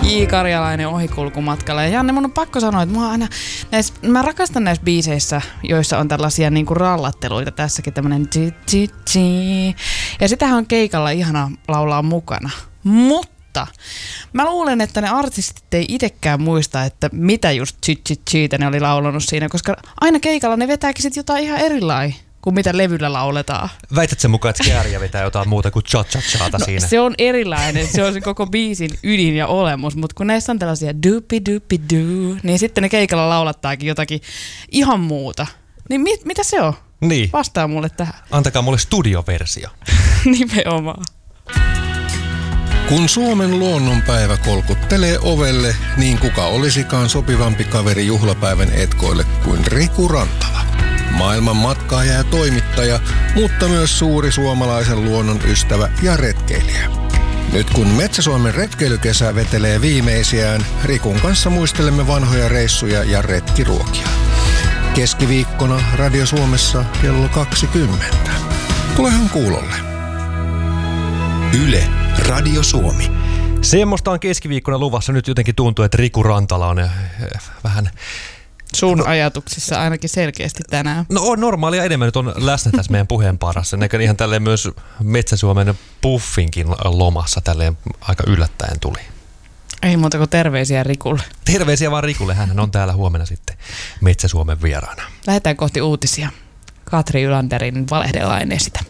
J. Karjalainen ohikulkumatkalla. Ja Janne, mun on pakko sanoa, että mä rakastan näissä biiseissä, joissa on tällaisia niinku rallatteluita. Tässäkin tämmönen ja sitähän on keikalla ihana laulaa mukana. Mutta mä luulen, että ne artistit ei itsekään muista, että mitä just cheeta ne oli laulanut siinä, koska aina keikalla ne vetääkin sit jotain ihan erilainen kuin mitä levyllä lauletaan. Väität sen mukaan, että Kääriä vetää jotain muuta kuin cha-cha-chaata siinä? Se on erilainen, se on se koko biisin ydin ja olemus, mutta kun näissä on tällaisia doopi-doopi-doo, niin sitten ne keikalla laulattaakin jotakin ihan muuta. Niin mitä se on? Niin. Vastaa mulle tähän. Antakaa mulle studioversio. Nimenomaan. Kun Suomen luonnonpäivä kolkuttelee ovelle, niin kuka olisikaan sopivampi kaveri juhlapäivän etkoille kuin Riku Rantala. Maailman matkaaja ja toimittaja, mutta myös suuri suomalaisen luonnon ystävä ja retkeilijä. Nyt kun Metsä-Suomen retkeilykesä vetelee viimeisiään, Rikun kanssa muistelemme vanhoja reissuja ja retkiruokia. Keskiviikkona Radio Suomessa kello 20. Tulehan kuulolle. Yle, Radio Suomi. Semmoista on keskiviikkona luvassa. Nyt jotenkin tuntuu, että Riku Rantala on vähän... Sun ajatuksissa ainakin selkeästi tänään. No on normaalia enemmän nyt on läsnä tässä meidän puheen parassa. Näkö ihan tälleen myös Metsä-Suomen Puffinkin lomassa tälleen aika yllättäen tuli. Ei muuta kuin terveisiä Rikulle. Terveisiä vaan Rikulle. Hän on täällä huomenna sitten Metsä-Suomen vieraana. Lähdetään kohti uutisia. Katri Ylanderin valehdellaan esitä.